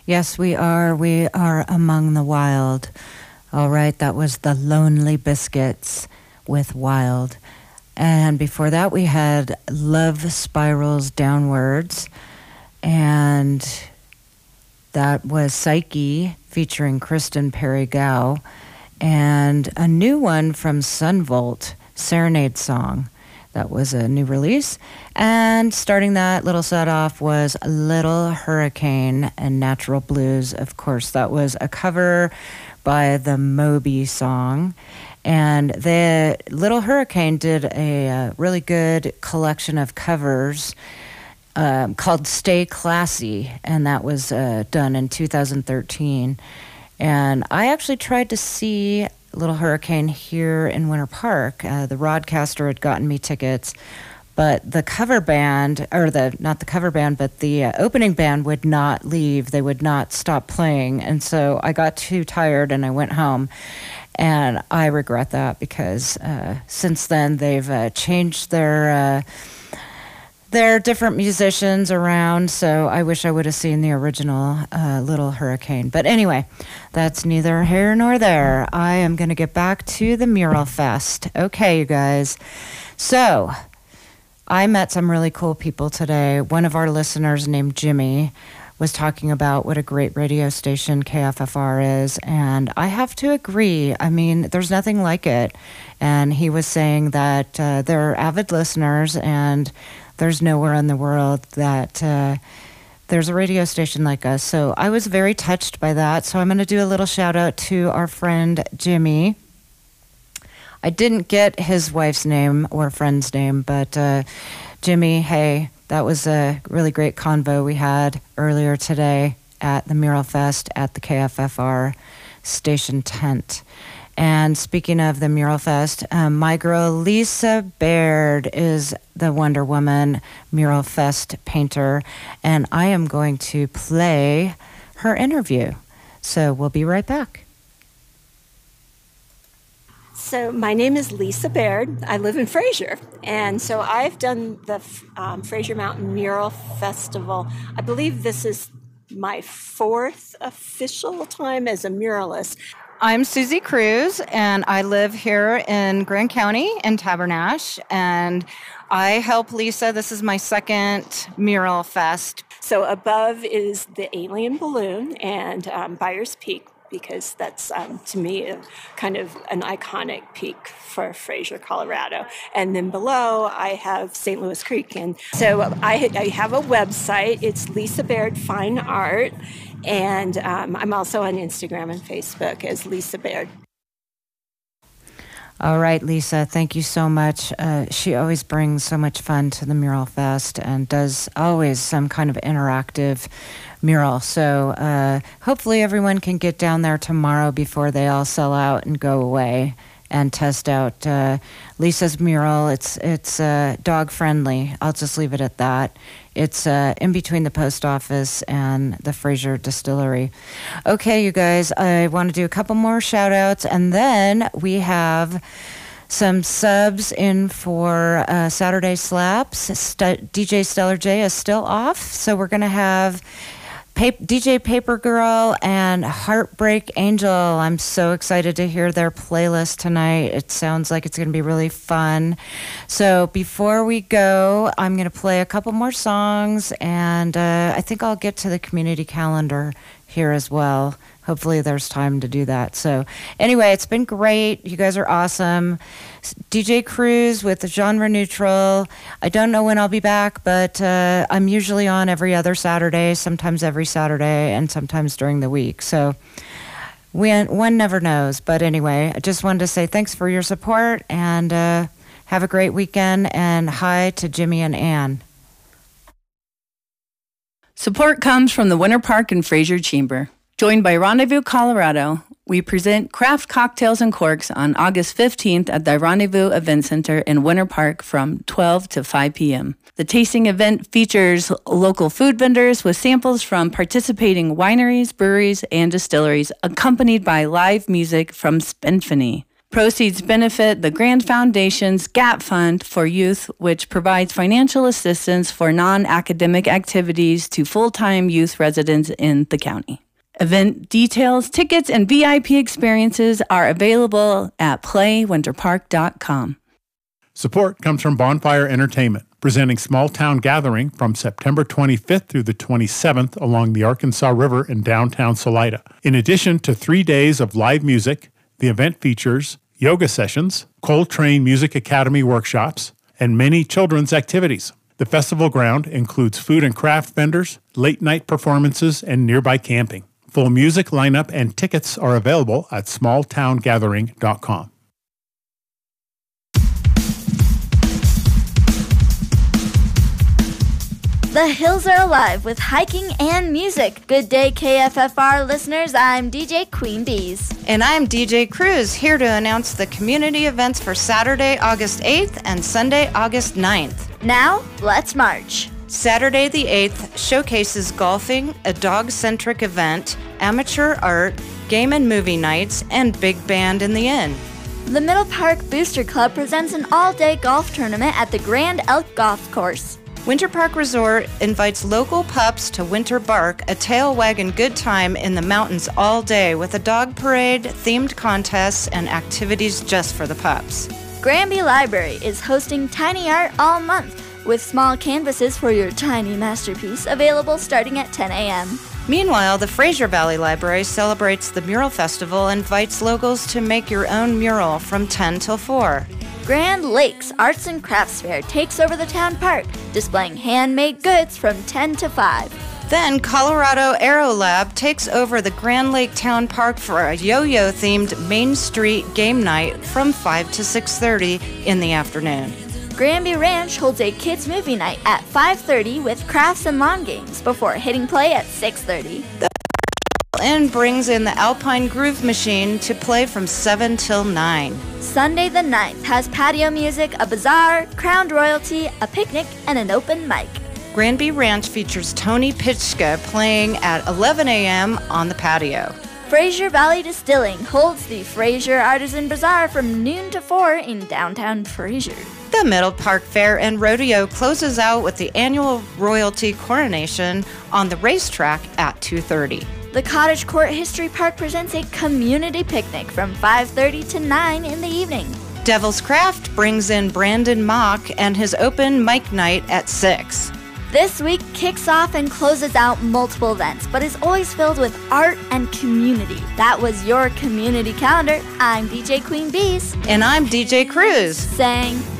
Yes, we are. We are among the wild. All right, that was the Lonely Biscuits with Wild. And before that, we had Love Spirals Downwards. And that was Psyche featuring Kristen Perry Gow. And a new one from Sunvolt, Serenade Song. That was a new release. And starting that little set off was Little Hurricane and Natural Blues. Of course, that was a cover by the Moby song. And the Little Hurricane did a really good collection of covers called Stay Classy. And that was done in 2013. And I actually tried to see Little Hurricane here in Winter Park. The Rodcaster had gotten me tickets, but the cover band, or not the cover band, but the opening band would not leave. They would not stop playing. And so I got too tired and I went home. And I regret that because since then they've changed their different musicians around, so I wish I would have seen the original Little Hurricane. But anyway, that's neither here nor there. I am going to get back to the Mural Fest. Okay, you guys. So, I met some really cool people today. One of our listeners named Jimmy was talking about what a great radio station KFFR is, and I have to agree. I mean, there's nothing like it. And he was saying that they're avid listeners, and there's nowhere in the world that there's a radio station like us. So I was very touched by that. So I'm going to do a little shout out to our friend Jimmy. I didn't get his wife's name or friend's name, but Jimmy, hey, that was a really great convo we had earlier today at the Mural Fest at the KFFR station tent. And speaking of the Mural Fest, my girl Lisa Baird is the Wonder Woman Mural Fest painter, and I am going to play her interview. So we'll be right back. So my name is Lisa Baird. I live in Fraser, and so I've done the Fraser Mountain Mural Festival. I believe this is my fourth official time as a muralist. I'm Susie Cruz, and I live here in Grand County in Tabernash, and I help Lisa. This is my second Mural Fest. So above is the Alien Balloon and Byers Peak, because that's, to me, kind of an iconic peak for Fraser, Colorado. And then below, I have St. Louis Creek. And so I have a website. It's Lisa Baird Fine Art. And I'm also on Instagram and Facebook as Lisa Baird. All right, Lisa, thank you so much. She always brings so much fun to the Mural Fest and does always some kind of interactive mural. So hopefully everyone can get down there tomorrow before they all sell out and go away and test out Lisa's mural. It's dog friendly. I'll just leave it at that. It's in between the post office and the Fraser Distillery. Okay, you guys, I want to do a couple more shout outs, and then we have some subs in for Saturday Slaps. DJ Stellar J is still off, so we're going to have DJ Paper Girl and Heartbreak Angel. I'm so excited to hear their playlist tonight. It sounds like it's going to be really fun. So before we go, I'm going to play a couple more songs, and I think I'll get to the community calendar here as well. Hopefully there's time to do that. So anyway, it's been great. You guys are awesome. DJ Cruz with the Genre Neutral. I don't know when I'll be back, but I'm usually on every other Saturday, sometimes every Saturday, and sometimes during the week. So one never knows. But anyway, I just wanted to say thanks for your support, and have a great weekend, and hi to Jimmy and Ann. Support comes from the Winter Park and Fraser Chamber. Joined by Rendezvous Colorado, we present Craft Cocktails and Corks on August 15th at the Rendezvous Event Center in Winter Park from 12 to 5 p.m. The tasting event features local food vendors with samples from participating wineries, breweries, and distilleries, accompanied by live music from Symphony. Proceeds benefit the Grand Foundation's GAP Fund for Youth, which provides financial assistance for non-academic activities to full-time youth residents in the county. Event details, tickets, and VIP experiences are available at playwinterpark.com. Support comes from Bonfire Entertainment, presenting Small Town Gathering from September 25th through the 27th along the Arkansas River in downtown Salida. In addition to 3 days of live music, the event features yoga sessions, Coltrane Music Academy workshops, and many children's activities. The festival ground includes food and craft vendors, late-night performances, and nearby camping. Full music lineup and tickets are available at smalltowngathering.com. The hills are alive with hiking and music. Good day, KFFR listeners. I'm DJ Queen Bees. And I'm DJ Cruz, here to announce the community events for Saturday, August 8th and Sunday, August 9th. Now, let's march. Saturday the 8th showcases golfing, a dog-centric event, amateur art, game and movie nights, and big band in the inn. The Middle Park Booster Club presents an all-day golf tournament at the Grand Elk Golf Course. Winter Park Resort invites local pups to Winter Bark, a tail wagging good time in the mountains all day with a dog parade, themed contests, and activities just for the pups. Granby Library is hosting Tiny Art all month with small canvases for your tiny masterpiece available starting at 10 a.m. Meanwhile, the Fraser Valley Library celebrates the Mural Festival and invites locals to make your own mural from 10 till 4. Grand Lakes Arts and Crafts Fair takes over the town park, displaying handmade goods from 10 to 5. Then Colorado Aero Lab takes over the Grand Lake Town Park for a yo-yo themed Main Street game night from 5 to 6:30 in the afternoon. Granby Ranch holds a kids movie night at 5:30 with crafts and lawn games before hitting play at 6:30. The Inn brings in the Alpine Groove Machine to play from 7 till 9. Sunday the 9th has patio music, a bazaar, crowned royalty, a picnic, and an open mic. Granby Ranch features Tony Pitchka playing at 11 a.m. on the patio. Fraser Valley Distilling holds the Fraser Artisan Bazaar from noon to 4 in downtown Fraser. The Middle Park Fair and Rodeo closes out with the annual royalty coronation on the racetrack at 2:30. The Cottage Court History Park presents a community picnic from 5:30 to 9 in the evening. Devil's Craft brings in Brandon Mock and his open mic night at 6. This week kicks off and closes out multiple events, but is always filled with art and community. That was your community calendar. I'm DJ Queen Bees. And I'm DJ Cruz. Saying...